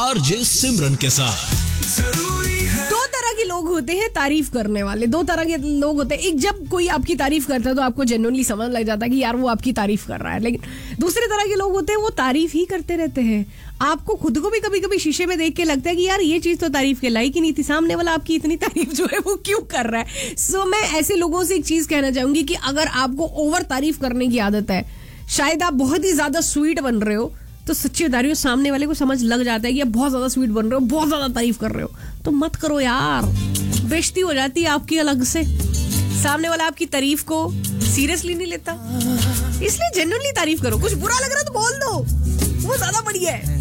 RJ सिमरन के साथ। दो तरह के लोग होते हैं तारीफ करने वाले, दो तरह के लोग होते हैं। एक, जब कोई आपकी तारीफ करता है तो आपको जेन्युइनली समझ लग जाता है कि यार वो आपकी तारीफ कर रहा है, लेकिन दूसरे तरह के लोग होते हैं वो तारीफ ही करते रहते हैं। आपको खुद को भी कभी कभी शीशे में देख के लगता है कि यार ये चीज तो तारीफ के लायक ही नहीं थी, सामने वाला आपकी इतनी तारीफ जो है वो क्यों कर रहा है। सो मैं ऐसे लोगों से एक चीज कहना चाहूंगी कि अगर आपको ओवर तारीफ करने की आदत है, शायद आप बहुत ही ज्यादा स्वीट बन रहे हो, तो सच्ची बता रही हो सामने वाले को समझ लग जाता है कि आप बहुत ज्यादा स्वीट बन रहे हो, बहुत ज्यादा तारीफ कर रहे हो, तो मत करो यार, बेइज्जती हो जाती है आपकी अलग से। सामने वाला आपकी तारीफ को सीरियसली नहीं लेता, इसलिए जेन्युइनली तारीफ करो। कुछ बुरा लग रहा है तो बोल दो, वो ज्यादा बढ़िया है।